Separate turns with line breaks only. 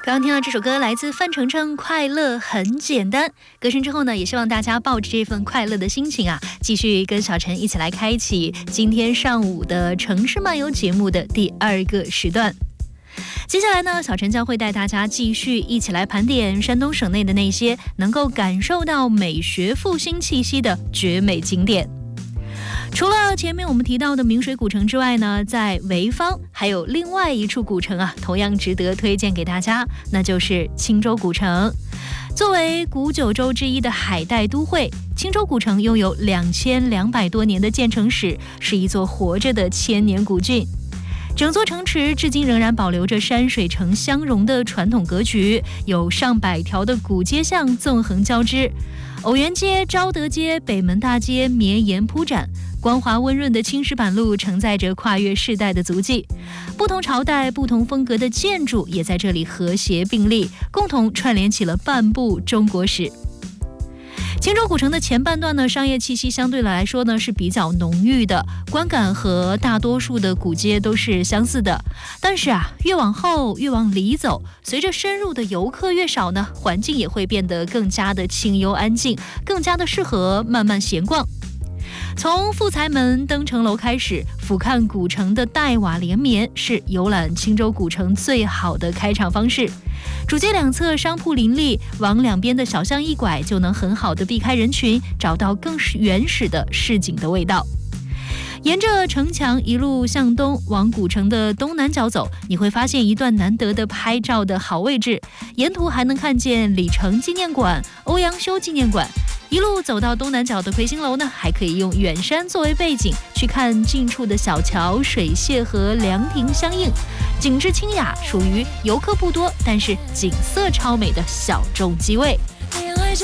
刚刚听到这首歌来自范丞丞，《快乐很简单》。歌声之后呢，也希望大家抱着这份快乐的心情啊，继续跟小陈一起来开启今天上午的城市漫游节目的第2个时段。接下来呢，小陈将会带大家继续一起来盘点山东省内的那些能够感受到美学复兴气息的绝美景点。除了前面我们提到的明水古城之外呢，在潍坊还有另外一处古城啊，同样值得推荐给大家，那就是青州古城。作为古九州之一的海带都会，青州古城拥有2200多年的建城史，是一座活着的千年古郡。整座城池至今仍然保留着山水城相融的传统格局，有上百条的古街巷纵横交织，偶园街、昭德街、北门大街绵延铺展，光滑温润的青石板路承载着跨越世代的足迹，不同朝代、不同风格的建筑也在这里和谐并立，共同串联起了半部中国史。青州古城的前半段呢，商业气息相对来说呢是比较浓郁的，观感和大多数的古街都是相似的。但是啊，越往后越往里走，随着深入的游客越少呢，环境也会变得更加的清幽安静，更加的适合慢慢闲逛。从富财门登城楼开始，俯瞰古城的黛瓦连绵，是游览青州古城最好的开场方式。主街两侧商铺林立，往两边的小巷一拐，就能很好的避开人群，找到更原始的市井的味道。沿着城墙一路向东，往古城的东南角走，你会发现一段难得的拍照的好位置，沿途还能看见李成纪念馆、欧阳修纪念馆。一路走到东南角的魁星楼呢，还可以用远山作为背景，去看近处的小桥、水榭和凉亭相映，景致清雅，属于游客不多但是景色超美的小众机位。